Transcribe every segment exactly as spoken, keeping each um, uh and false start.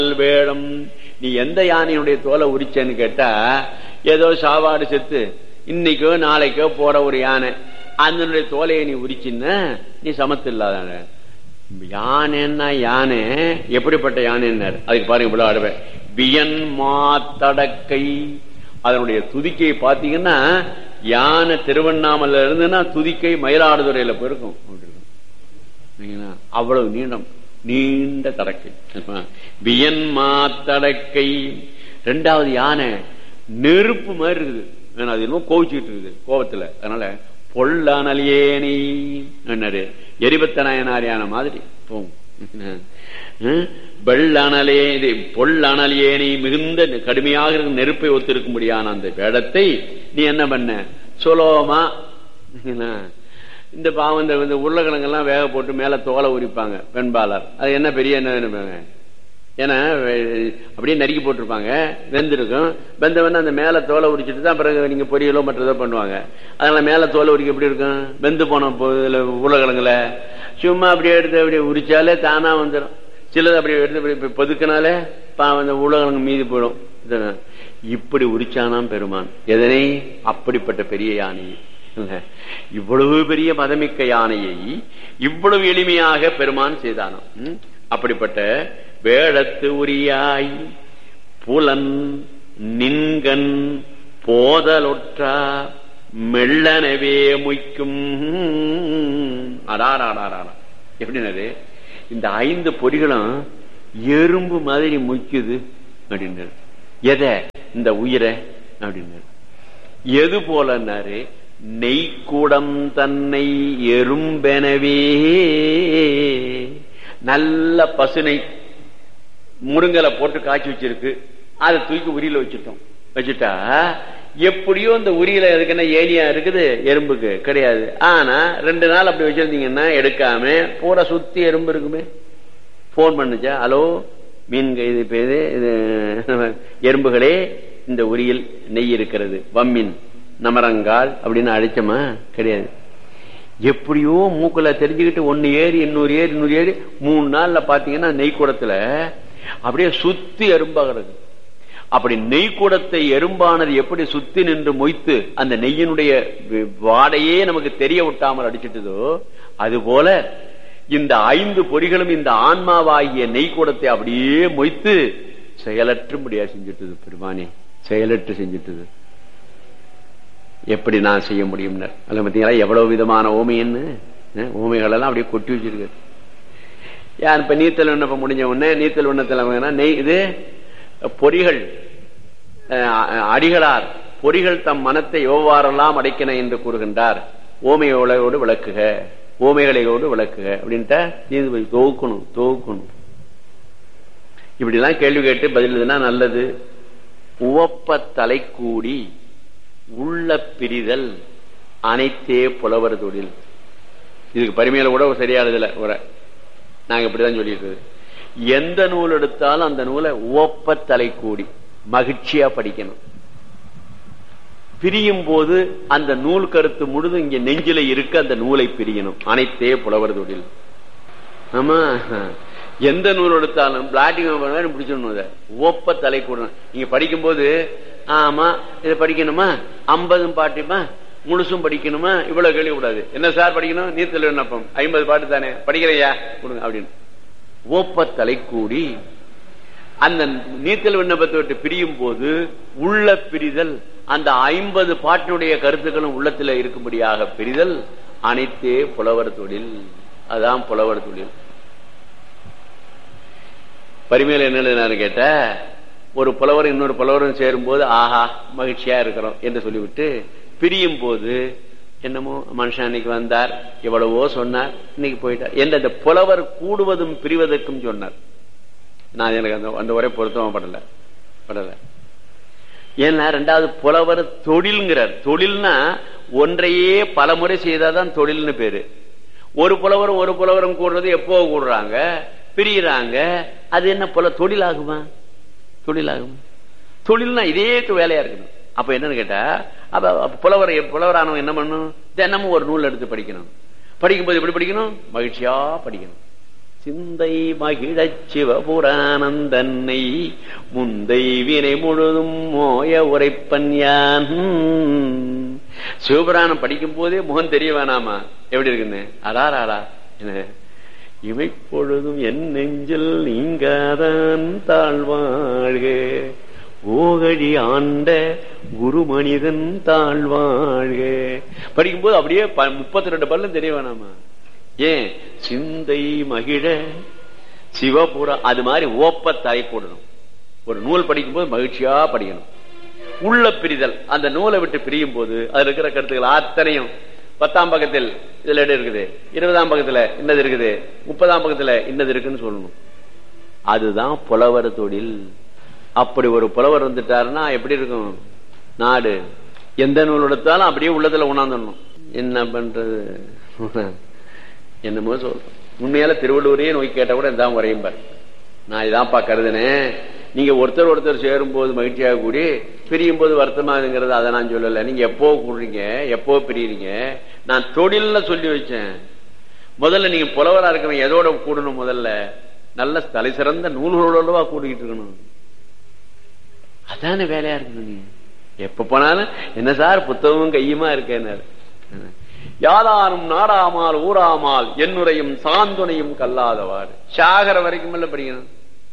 வேடம். நீ எந்த யானையுடைய தோலை உரிச்சேன்னு கேட்டா, ஏதோ சாவாடு செத்து இன்னைக்கோ நாளைக்கோ போற ஒரு யானை, அதனுடைய தோலையை நீ உரிச்சின்னா நீ சமத்து இல்லாத யானைன்னா. யானை எப்படிப்பட்ட யானைன்னாரு, அதுக்கு பாருங்க இவ்வளவு அடவை. வியன் மாத்தடக்கை, அதனுடைய துதிக்கையை பாத்தீங்கன்னா யானை திருவண்ணாமலை இருந்துன்னா துதிக்கை மயிலாடுதுறையில போயிருக்கும். அவ்வளவு நீளம், நீண்ட தடக்கை. வியன் மாத்தடக்கை. ரெண்டாவது யானை நெருப்பு மாதிரி இருக்குது, அது இன்னும் கோவிச்சுக்கிட்டு இருக்குது கோபத்துல. அதனால பொல்லானலியேனி என்னாரு, எரிபத்த நாயனார் யானை மாதிரி போகும். வெள்ளனலே இது பொல்லனலியேனி, மிகுந்த கடுமையாக இருக்கும் நெருப்பை ஒத்திருக்கும்படியான அந்த வேடத்தை நீ என்ன பண்ண சுலோமா. இந்த பாவம் இந்த உருளைக்கிழங்கெல்லாம் வேக போட்டு மேல தோலை உரிப்பாங்க பெண்பாளர், அது என்ன பெரிய என்ன, ஏன்னா அப்படியே நறுக்கி போட்டிருப்பாங்க, வெந்திருக்கும். வெந்தவன அந்த மேல தோலை உரிச்சிட்டு தான் பிறகு நீங்க பொரியலோ மற்றதோ பண்ணுவாங்க. அதனால மேல தோலை உரிக்க எப்படி இருக்கும், வெந்து போன உருளைக்கிழங்குல சும்மா அப்படியே எடுத்து அப்படியே உரிச்சாலே தானா வந்துடும். சிலது அப்படியே எடுத்து பொதுக்கினாலே அந்த உருளைக்கிழங்கு மீதி போயிடும். இப்படி உரிச்சானாம் பெருமான் எதனை, அப்படிப்பட்ட பெரிய யானையை. இவ்வளவு பெரிய மதமிக்க யானையை இவ்வளவு எளிமையாக பெருமான் செய்தானாம். அப்படிப்பட்ட வேடத்து உரியாய் புலன் நின்கண் போதலொற்றா மெல்லனவே முய்க்கும். அடாராடாரா எப்படின்னாரு, இந்த ஐந்து பொறிகளும் எறும்பு மாதிரி முய்க்குது அப்படின்னாரு. எதை, இந்த உயிரை அப்படின்னாரு. எது போலன்னாரு, நெய்க்கூடம் தன்னை எறும்பெனவே. நல்ல பசுனை முருங்கலை போட்டு காய்ச்சி வச்சிருக்கு, அதை தூக்கி உரியில வச்சுட்டோம். வச்சுட்டா எப்படியோ இந்த உரியில இருக்குன்னா ஏனியா இருக்குது, எறும்புக்கு கிடையாது. ஆனா ரெண்டு நாள் அப்படி வச்சிருந்தீங்கன்னா எடுக்காம பூரா சுத்தி எறும்பு இருக்குமே. போன் பண்ணுச்சா, ஹலோ மீன் இது இது எறும்புகளே, இந்த உரியில் நெய் இருக்கிறது, வம்மின் நமரங்கால் அப்படின்னு அழைச்சமா கிடையாது. எப்படியோ மூக்குல தெரிஞ்சுக்கிட்டு ஒன்னு ஏறி இன்னொரு ஏறி இன்னொரு ஏறி மூணு நாள்ல பாத்தீங்கன்னா நெய்க்கூடத்துல அப்படியே சுத்தி எறும்பா கிடக்கு. அப்படி நெய்க்கூடத்தை எறும்பானது எப்படி சுத்தி நின்று மொய்த்து அந்த நெய்யினுடைய வாடையே நமக்கு தெரிய விட்டாமல் அடிச்சிட்டதோ, அது போல இந்த ஐந்து பொறிகளும் இந்த ஆன்மாவாகிய நெய்க்கூடத்தை அப்படியே மொய்த்து செயலற்று முடியா செஞ்சுட்டது. பெருமானே செயலற்று செஞ்சுட்டது. எப்படி நான் செய்ய முடியும்? அல்ல பார்த்தீங்களா எவ்வளவு விதமான ஓமைன்னு, ஓமைகள் எல்லாம் அப்படியே கொட்டி வச்சிருக்கு. யார் இப்ப நீத்தல் விண்ணப்பம் முடிஞ்ச உடனே நீத்தல் விண்ணத்தில் நெய் இது பொறிகள் அடிகளார் பொறிகள் தம் மனத்தை எவ்வாறெல்லாம் அடைக்கின என்று கூறுகின்றார். ஓமையோடு விளக்குக, ஓமைகளோடு விளக்குக அப்படின்ட்டு நீதி தொகுக்கணும் தொகுக்கணும். இப்படி எல்லாம் கேள்வி கேட்டு பதில் நல்லது. உவப்ப தலை கூடி உள்ள பிரிதல் அனைத்தே புலவர் தொழில். இதுக்கு பரிமையில கூட சரியானதுல ஒரு நாங்க இப்படிதான் சொல்லிட்டு, எந்த நூல் எடுத்தாலும் அந்த நூலை உவப்ப தலை கூடி மகிழ்ச்சியா படிக்கணும். பிரியும் போது அந்த நூல் கருத்து முழுதும் இங்க நெஞ்சில இருக்க அந்த நூலை பிரியணும். அனைத்தே புலவர் தொழில். ஆமா, எந்த நூல் எடுத்தாலும் பிளாட்டிங் பிடிச்சிடணும். உவப்ப தலை கூடணும். நீங்க படிக்கும் போது ஆமா இதை படிக்கணுமா, ஐம்பதும் பாட்டுமா முழுசும் படிக்கணுமா, இவ்வளவு கேள்வி கூடாது. என்ன சார் படிக்கணும், நீர்த்தல் விண்ணப்பம் ஐம்பது பாட்டு தானே படிக்கிறையா கொடுங்க அப்படின்னு. ஓப்ப தலை கூடி அந்த நீர்த்தல் விண்ணப்பத்தை விட்டு பிரியும் போது உள்ள பிரிதல், அந்த ஐம்பது பாட்டினுடைய கருத்துக்களும் உள்ளத்துல இருக்கும்படியாக பிரிதல் அனைத்தே புலவர் தொழில். அதான் புலவர் தொழில். பரிமையில என்ன கேட்ட, ஒரு புலவர் இன்னொரு புலவரும் சேரும் போது ஆஹா மகிழ்ச்சியா இருக்கிறோம் என்று சொல்லிவிட்டு பிரியும் போது என்னமோ மனுஷன் அன்னைக்கு வந்தார் எவ்வளவோ சொன்னார் இன்னைக்கு போயிட்டார் என்று அந்த புலவர் கூடுவதும் பிரிவதற்கும் சொன்னார். நான் எனக்கு அந்த அந்த உரை பொருத்தமா படல படல ஏன்னா ரெண்டாவது புலவர் தொழில்ங்கிறார். தொழில்னா ஒன்றையே பல முறை செய்தாதான் தொழில்னு பேரு. ஒரு புலவரும் ஒரு புலவரும் கூடுறது எப்போ கூடுறாங்க, பிரிகிறாங்க. அது என்ன புல தொழில் ஆகுமா? தொழிலாகும். தொழில்னா இதே வேலையா இருக்கணும். அப்ப என்னன்னு கேட்டா, அப்ப புலவர் புலவரானவங்க என்ன பண்ணணும், தினமும் ஒரு நூல் எடுத்து படிக்கணும். படிக்கும்போது எப்படி படிக்கணும், மகிழ்ச்சியா படிக்கணும். சிந்தை மகிழச் சிவபுராணந்தன்னை முந்தை வினை முழுதும் மோய உரைப்பன் யான். சிவபுராணம் படிக்கும் போதே முகம் தெரிய வேணாமா எப்படி இருக்குன்னு? அடாராடா என்ன இமைப்பொழுதும் என் நெஞ்சில் நீங்காதான் தாழ்வாழ்க ஓகழி ஆண்ட குரு மனிதன் தாழ்வாழ்க. படிக்கும்போது அப்படியே முப்பத்தி ரெண்டு பல்லும் தெரிய வேணாமா? ஏன்? சிந்தை மகிழ சிவபுரா அது மாதிரி ஓப்ப தலை போடணும். ஒரு நூல் படிக்கும் போது மகிழ்ச்சியா படிக்கணும். உள்ள பிரிதல், அந்த நூலை விட்டு பிரியும் போது அது இருக்கிற கருத்துக்கள் அத்தனையும் பத்தாம் பக்கத்தில் இதுல இடம் இருக்குது, இருபதாம் பக்கத்துல இன்னது இருக்குது, முப்பதாம் பக்கத்துல இன்னது இருக்குன்னு சொல்லணும். அதுதான் புலவர் தொழில். அப்படி ஒரு புலவர் வந்துட்டாருன்னா எப்படி இருக்கும் நாடு? எந்த நூல் எடுத்தாலும் அப்படியே உள்ளத்துல உணர்ந்துடணும். என்ன பண்றது? என்னமோ சொல்றோம். உண்மையால திருவள்ளுவரையே நோக்கி கேட்ட கூட இதான் வரையும் பாரு. நான் இதான் பா கருதுனேன். நீங்க ஒருத்தர் ஒருத்தர் சேரும் போது மகிழ்ச்சியாக கூடி பிரியும் போது வருத்தமாகுங்கிறது அதை நான் சொல்லல. நீங்க எப்போ கூடுறீங்க, எப்போ பிரியுறீங்க? நான் தொழில்ல சொல்லி வச்சேன். முதல்ல நீங்க புலவரா இருக்கணும். எதோட கூடணும்? முதல்ல நல்ல தலை சிறந்த நூல்களோடவா கூடிக்கிட்டு இருக்கணும். அதான வேலையா இருக்கணும். நீங்க எப்ப போனாலும் என்ன சார் புத்தகமும் கையுமா இருக்கேன். யாதாரும் நாடாமால் ஊராமால் என்னுரையும் சாந்துணையும் கல்லாதவாறு. சாகர வரைக்கும் இல்ல படிக்கணும்.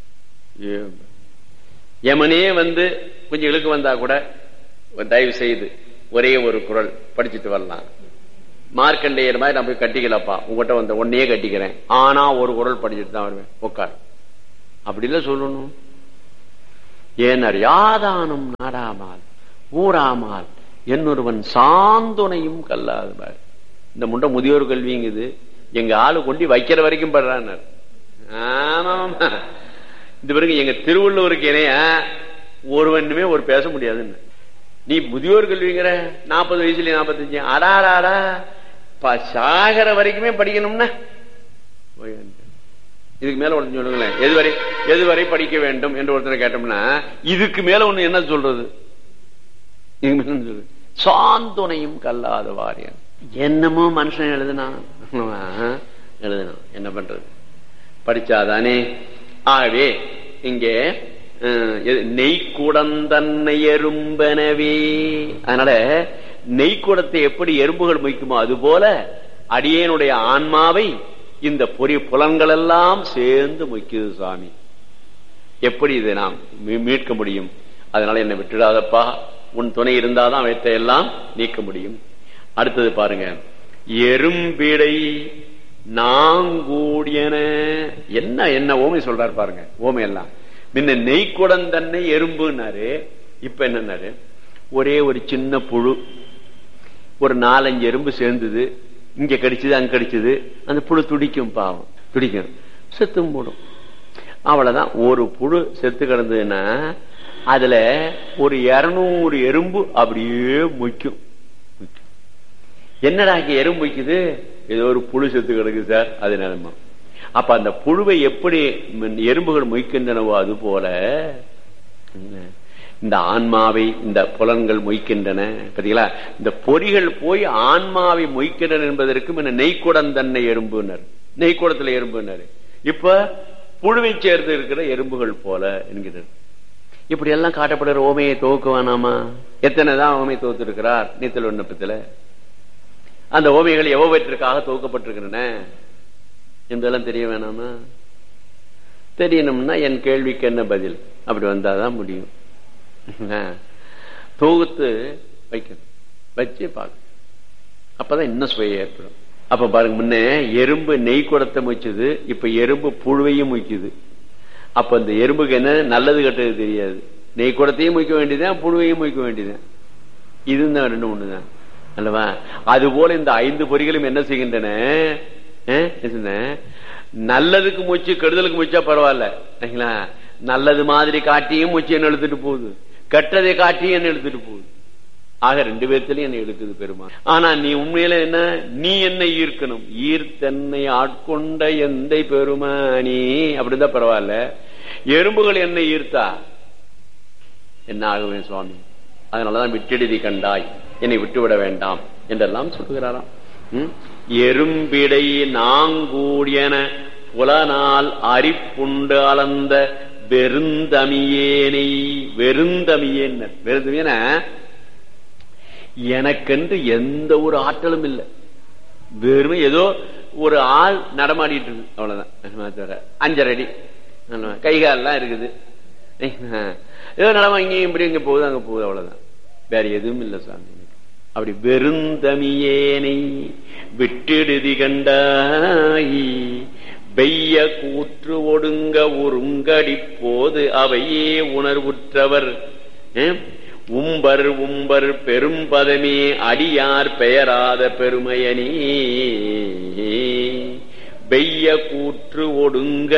யமனே வந்து கொஞ்சம் இழுக்கு வந்தா கூட தயவு செய்து ஒரே ஒரு குறள் படிச்சுட்டு வரலாம். மார்க்கண்டேயர் மாதிரி நான் போய் கட்டிக்கலப்பா, உங்ககிட்ட வந்த ஒன்னையே கட்டிக்கிறேன், ஆனா ஒரு குறள் படிச்சுட்டு தான் வருவேன், உட்கார். அப்படி இல்ல சொல்லணும். ஏனர் யாதானும் நாடாமால் ஊராமால் என்னொருவன் சாந்துணையும் கல்லாதவாறு. இந்த முண்டை முதியோர் கல்விங்குது. எங்க ஆளு கொண்டு வைக்கிற வரைக்கும் படுறான். ஆமா, இந்த பிறகு எங்க திருவள்ளுவருக்கு இணைய ஒருவனுமே ஒரு பேச முடியாதுன்னு. நீ முதியோர் கல்விங்கிற நாற்பது வயசுல நாற்பத்தஞ்சு அடாடாடா சாகர வரைக்குமே படிக்கணும்னா இதுக்கு மேல ஒன்று சொல்லுங்களேன். எதுவரை எதுவரை படிக்க வேண்டும் என்று ஒருத்தரை கேட்டோம்னா இதுக்கு மேல ஒண்ணு என்ன சொல்றது? சாந்துணையும் கல்லாத வாரியன். என்னமோ மனுஷன் எழுதுனா எழுதுனா என்ன பண்றது? படிச்சாதானே. ஆகவே இங்கே நெய்க்குடந்தன்னை எறும்பனவே. அதனால நெய்க்குடத்தை எப்படி எறும்புகள் மொய்க்குமோ அது போல அடியேனுடைய ஆன்மாவை இந்த பொறி புலன்கள் எல்லாம் சேர்ந்து மொய்க்குது சுவாமி. எப்படி இதை நாம் மீட்க முடியும்? அதனால என்னை விட்டுடாதப்பா, உன் துணை இருந்தாதான் அவற்றை எல்லாம் நீக்க முடியும். அடுத்தது பாருங்க, எறும்பிடை நாங்கூடியன. என்ன என்ன ஓமை சொல்றாரு பாருங்க. ஓமை எல்லாம் முன்ன நெய்க்குடம் தன்னை எறும்புனாரு, இப்ப என்னன்னாரு ஒரே ஒரு சின்ன புழு, ஒரு நாலஞ்சு எறும்பு சேர்ந்தது, இங்க கடிச்சது அங்க கடிச்சது, அந்த புழு துடிக்கும், பாவம் துடிக்கும், செத்தும் போடும். அவ்வளவுதான். ஒரு புழு செத்து கிடந்ததுன்னா அதுல ஒரு இருநூறு எறும்பு அப்படியே மொய்க்கும். என்னடா எறும்பு மொய்க்குது? ஏதோ ஒரு புழு செத்து கிடக்கு சார், அது நிலைமை. அப்ப அந்த புழுவை எப்படி எறும்புகள் மொய்க்கின்றனவோ அது போல இந்த ஆன்மாவை இந்த புலன்கள் மொய்க்கின்றன. பாத்தீங்களா? இந்த பொறிகள் போய் ஆன்மாவை மொய்க்கின்றன என்பதற்கு நெய்க்குடம் தன்னை எறும்புனர், நெய்க்குடத்துல எறும்புனர். இப்ப புழுவை சேர்ந்து இருக்கிற எறும்புகள் போல என்கிறார். இப்படி எல்லாம் காட்டப்படுற ஓமையை துவக்க வேணாமா? எத்தனைதான் ஓமை துவத்து இருக்கிறார் நீத்தல் விண்ணப்பத்துல. அந்த ஓமைகள் எவ்வளவற்றிற்காக துவக்கப்பட்டிருக்கின்றன என்பதெல்லாம் தெரிய வேணாமா? தெரியணும்னா என் கேள்விக்கு என்ன பதில் அப்படி வந்தாதான் முடியும். தொகுத்து வைக்கணும், வச்சு பார்க்கணும். அப்பதான் இன்னும் சுவையை ஏற்படும். அப்ப பாருங்க, முன்ன எறும்பு நெய் குடத்தை முயச்சது, இப்ப எறும்பு புழுவையும் முய்க்குது. அப்ப இந்த எறும்புக்கு என்ன நல்லது கெட்டது தெரியாது. நெய் குடத்தையும் முய்க்க வேண்டியதான், புழுவையும் முய்க்க வேண்டியதான். இதுதான் ரெண்டு ஒண்ணுதான் அல்லவா? அதுபோல இந்த ஐந்து பொறிகளும் என்ன செய்கின்றன? நல்லதுக்கு மூச்சு கெடுதலுக்கு மூச்சா பரவாயில்ல, நல்லது மாதிரி காட்டியும் மூச்சு என்ன எழுத்துட்டு போகுது, கெட்டதை காட்டியும் என்ன எழுத்துட்டு போகுது. ஆக ரெண்டு பேர்த்திலையும் என்ன எழுக்குது பெருமான். ஆனா நீ உண்மையில என்ன, நீ என்ன ஈர்க்கணும், ஈர்த்தன்னை ஆட்கொண்ட எந்த பெருமானி அப்படிதான் பரவாயில்ல. எறும்புகள் என்ன ஈர்த்தா என்ன ஆகுவேன் சுவாமி? அதனாலதான் விட்டெழுதி கண்டாய், என்னை விட்டுவிட வேண்டாம் என்றெல்லாம் சொல்லுகிறாராம். எறும்பிடை நாங்கூடியன புலனால் அரிப்புண்டு அளந்த வெறுந்தமியேனை. வெறுந்தமியேன் வெறுந்தமியன எனக்கென்று எந்த ஒரு ஆற்றலும் இல்லை. வெறுமை ஏதோ ஒரு ஆள் நடமாடிட்டு இருக்கு, அவ்வளவுதான். அஞ்சரை அடி கைகாலெல்லாம் இருக்குது, ஏதோ நடமா இங்கேயும் இப்படி இங்க போகுது அங்க போகுது, அவ்வளவுதான். வேற எதுவும் இல்லை சாமி. அப்படி வெறுந்தமியேனை விட்டெடுதி கண்டாய் வெய்ய கூற்று ஒடுங்க ஒருங்கடி போது அவையே உணர்வுற்றவர். உம்பர் உம்பர் பெரும் பதமே அடியார் பெயராத பெருமையனே. வெய்ய கூற்று ஒடுங்க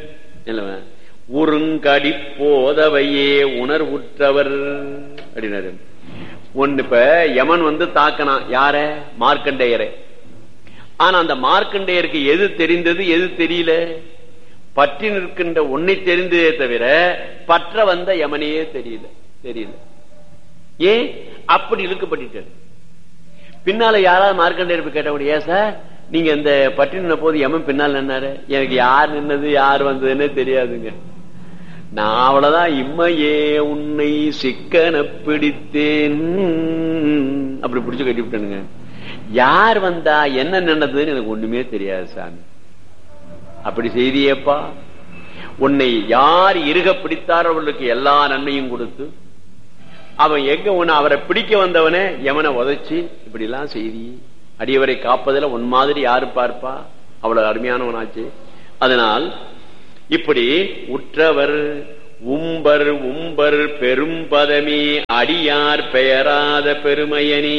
உருங்கடி போதவையே உணர்வுற்றவர் அப்படின்னாரு. ஒன்னு இப்ப யமன் வந்து தாக்கனா யார? மார்க்கண்டேயரை. ஆனா அந்த மார்க்கண்டேயருக்கு எது தெரிந்தது எது தெரியல? பற்றி நிற்கின்ற ஒன்னை தெரிந்ததே தவிர பற்ற வந்த யமனையே தெரியல தெரியல ஏன் அப்படி இழுக்கப்பட்டாரு? பின்னால யாராவது மார்க்கண்டேயர் கேட்டபடி, ஏன் சார் நீங்க இந்த பற்றி நின்ன போது யமன் பின்னால் நின்னாரு? எனக்கு யார் நின்னது யார் வந்ததுன்னு தெரியாதுங்க. நான் அவ்வளவுதான் இம்மையே உன்னை சிக்கன பிடித்தேன் அப்படி பிடிச்சு கட்டி விட்டேனுங்க. யார் வந்தா என்ன நின்னதுன்னு எனக்கு ஒண்ணுமே தெரியாது சாமி. அப்படி செய்தியேப்பா. உன்னை யார் இருக பிடித்தாரோ அவர்களுக்கு எல்லா நன்மையும் கொடுத்து, அவன் எங்க ஒண்ணு அவரை பிடிக்க வந்தவனே யமனை உதைச்சு இப்படி எல்லாம் செய்தி. அடியவரை காப்பதில் உன் மாதிரி யாரு பார்ப்பா? அவ்வளவு அருமையானவனாச்சு. அதனால் இப்படி உற்றவர் உம்பர் உம்பர் பெரும் பதமே அடியார் பெயராத பெருமையனே.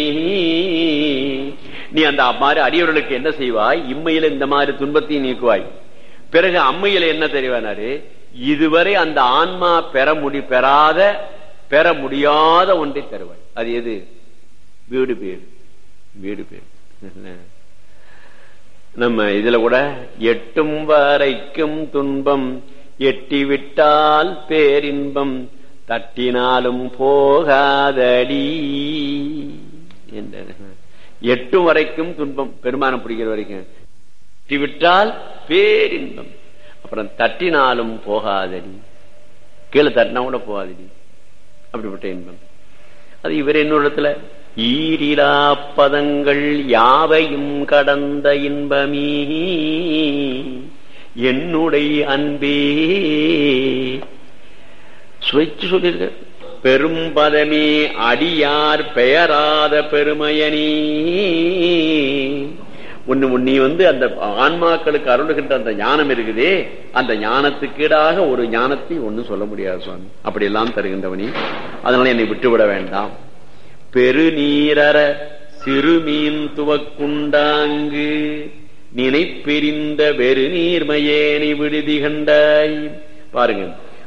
நீ அந்த மாதிரி அடியவர்களுக்கு என்ன செய்வாய்? இம்மையில இந்த மாதிரி துன்பத்தையும் நீக்குவாய். பிறகு அம்மையில என்ன தெரிவானாரு? இதுவரை அந்த ஆன்மா பெற முடி பெறாத பெற முடியாத ஒன்றை தருவாய். அது எது? வீடு பேர். வீடு பேர் நம்ம இதுல கூட எட்டும் வரைக்கும் துன்பம் எட்டிவிட்டால் பேரின்பம் தட்டினாலும் போகாதடி என்ற. எட்டும் வரைக்கும் துன்பம் பெருமானம் பிடிக்கிற வரைக்கும் எட்டிவிட்டால் பேரின்பம், அப்புறம் தட்டினாலும் போகாதடி, கீழே தட்டினா கூட போகாதடி, அப்படிப்பட்ட இன்பம். அது இவர் என்னோடத்துல ஈரிலா பதங்கள் யாவையும் கடந்த இன்பமே என்னுடைய அன்பே சுவைச்சு சொல்லிருக்க. பெரும் பதமே அடியார் பெயராத பெருமையனே. ஒண்ணு நீ வந்து அந்த ஆன்மாக்களுக்கு அருளுகின்ற அந்த ஞானம் இருக்குதே, அந்த ஞானத்துக்கீடாக ஒரு ஞானத்தை ஒன்னும் சொல்ல முடியாது சுவாமி. அப்படி எல்லாம் தருகின்றவனே, அதனால என்னை விட்டுவிட வேண்டாம். பெருநீரற சிறுமீன் துவக்குண்டாங்கு நினைப்பெரிந்த வெறு நீர்மையேனை விடுதி கண்டாய். பாருங்க,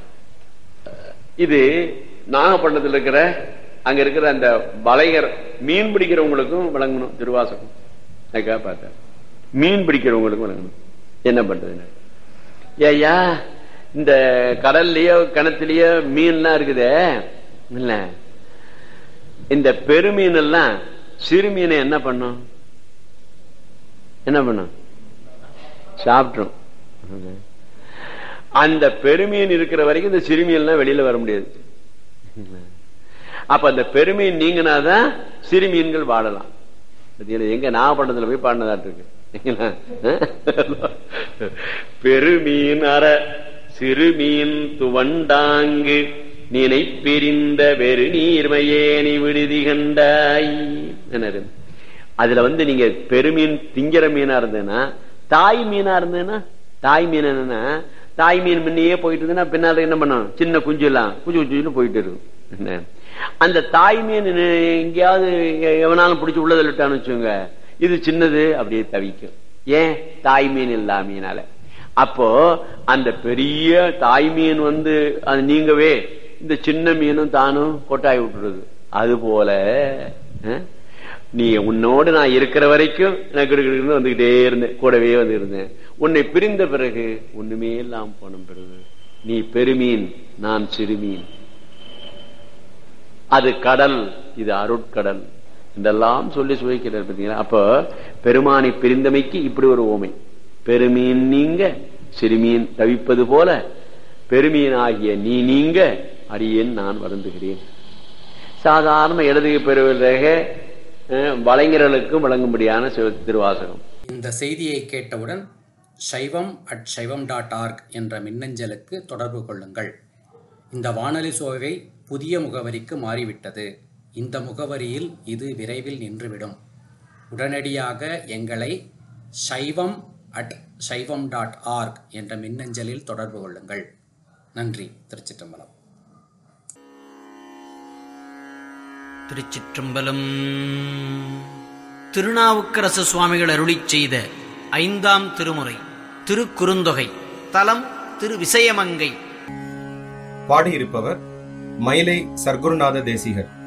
இது நாகப்பட்டினத்தில் இருக்கிற அங்க இருக்கிற அந்த வலைகர் மீன் பிடிக்கிறவங்களுக்கும் விளங்கணும் திருவாசகம். அதுக்காக பார்த்தேன், மீன் பிடிக்கிறவங்களுக்கும் விளங்கணும். என்ன பண்றது? ஏய்யா இந்த கடல்லயோ கிணத்துலயோ மீன்லாம் இருக்குதே இல்ல, இந்த பெருமீன் எல்லாம் சிறு மீனை என்ன பண்ணும்? என்ன பண்ணும்? சாப்பிட்டும். அந்த பெருமீன் இருக்கிற வரைக்கும் இந்த சிறுமீன்லாம் வெளியில வர முடியாது. அப்ப அந்த பெருமீன் நீங்கினாதான் சிறுமீன்கள் வாழலாம். எங்க நாகப்பட்டினத்துல போய் பாடினதாட்டு இருக்கு. பெருமீன் அற சிறுமீன் துவண்டாங்கு நினைப்பிரிந்த வெறு நீர்மையேனி விடுதி கண்டாய். அதுல வந்து நீங்க பெருமீன் திங்கிற மீனா இருந்ததுன்னா, தாய் மீனா இருந்ததுன்னா, தாய் மீன் என்னன்னா, தாய் மீன் முன்னையே போயிட்டு இருந்ததுன்னா பின்னால என்ன பண்ணும்? சின்ன குஞ்சு எல்லாம் குஞ்சு குஞ்சு போயிட்டு இருக்கும். அந்த தாய் மீன் எங்கேயாவது எவனாலும் பிடிச்சி உள்ளதில் விட்டான்னு வச்சுங்க, இது சின்னது அப்படியே தவிக்கும். ஏன்? தாய் மீன் இல்லா மீனால. அப்போ அந்த பெரிய தாய் மீன் வந்து அது நீங்கவே இந்த சின்ன மீனும் தானும் கொட்டாய் விட்டுடுது. அது போல நீ உன்னோடு நான் இருக்கிற வரைக்கும் எனக்கு வந்துகிட்டே இருந்தேன், கூடவே வந்து இருந்தேன். உன்னை பிரிந்த பிறகு ஒண்ணுமே இல்லாம போன பிறகு நீ பெருமீன், நான் சிறுமீன். அது கடல், இது அருட்கடல் இதெல்லாம் சொல்லி சுவைக்கிறார். பார்த்தீங்களா? அப்ப பெருமானை பிரிந்தமைக்கு இப்படி ஒரு ஓமை. பெருமீன் நீங்க சிறுமீன் தவிப்பது போல பெருமீன் ஆகிய நீ நீங்க அடியேன் நான் வருந்துகிறேன். சாதாரண இடது பெறுவதாக வலைஞர்களுக்கும் வழங்கும்படியான திருவாசகம். இந்த செய்தியை கேட்டவுடன் சைவம் அட் சைவம் டாட் ஆர்க் என்ற மின்னஞ்சலுக்கு தொடர்பு கொள்ளுங்கள். இந்த வானொலி சோவை புதிய முகவரிக்கு மாறிவிட்டது. இந்த முகவரியில் இது விரைவில் நின்றுவிடும். உடனடியாக எங்களை சைவம் அட் சைவம் டாட் ஆர்க் என்ற மின்னஞ்சலில் தொடர்பு கொள்ளுங்கள். நன்றி. திருச்சிற்றம்பலம். திருச்சிற்றம்பலம். திருநாவுக்கரசு சுவாமிகள் அருளிச் செய்த ஐந்தாம் திருமுறை திருக்குறுந்தொகை. தலம் திரு விசயமங்கை. பாடியிருப்பவர் மயிலை சர்க்குருநாத தேசிகர்.